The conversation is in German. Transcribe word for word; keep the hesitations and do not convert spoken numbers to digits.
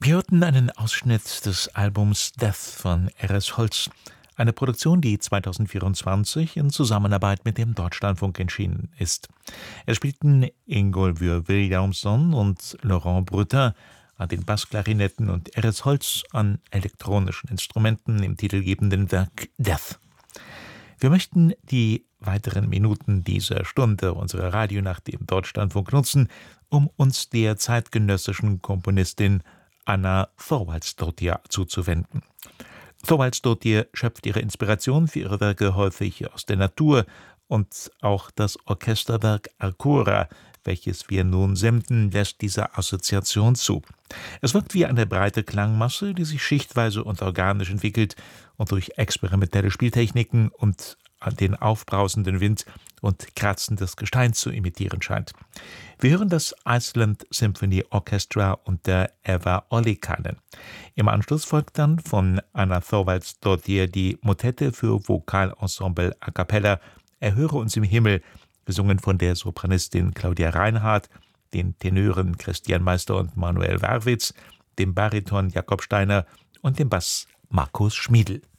Wir hörten einen Ausschnitt des Albums Death von R S. Holz, eine Produktion, die zweitausendvierundzwanzig in Zusammenarbeit mit dem Deutschlandfunk erschienen ist. Es spielten Ingólfur Vilhjálmsson und Laurent Brütter an den Bassklarinetten und R S. Holz an elektronischen Instrumenten im titelgebenden Werk Death. Wir möchten die weiteren Minuten dieser Stunde unserer Radionacht im Deutschlandfunk nutzen, um uns der zeitgenössischen Komponistin Anna Þorvaldsdóttir zuzuwenden. Þorvaldsdóttir schöpft ihre Inspiration für ihre Werke häufig aus der Natur, und auch das Orchesterwerk Alcora, welches wir nun senden, lässt diese Assoziation zu. Es wirkt wie eine breite Klangmasse, die sich schichtweise und organisch entwickelt und durch experimentelle Spieltechniken und den aufbrausenden Wind und kratzendes Gestein zu imitieren scheint. Wir hören das Iceland Symphony Orchestra unter Eva Ollikainen. Im Anschluss folgt dann von Anna Þorvaldsdóttir die Motette für Vokalensemble a cappella Erhöre uns im Himmel, gesungen von der Sopranistin Claudia Reinhardt, den Tenören Christian Meister und Manuel Warwitz, dem Bariton Jakob Steiner und dem Bass Markus Schmiedl.